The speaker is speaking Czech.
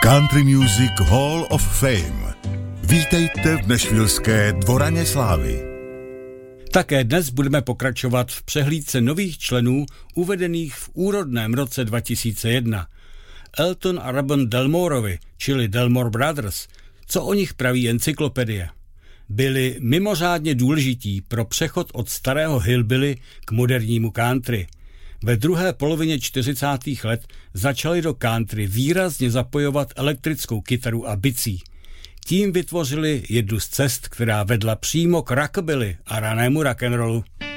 Country Music Hall of Fame. Vítejte v nashvilleské Dvoraně slávy. Také dnes budeme pokračovat v přehlídce nových členů uvedených v úrodném roce 2001. Elton a Robin Delmorovi, čili Delmore Brothers, co o nich praví encyklopedie. Byli mimořádně důležití pro přechod od starého hillbilly k modernímu country. Ve druhé polovině 40. let začali do country výrazně zapojovat elektrickou kytaru a bicí. Tím vytvořili jednu z cest, která vedla přímo k rockabilly a ranému rock'n'rollu.